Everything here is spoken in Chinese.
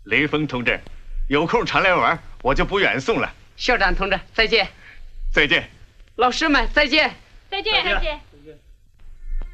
雷锋同志，有空常来玩，我就不远送了。 校长同志，再见。 再见。 老师们，再见。 再见。再见。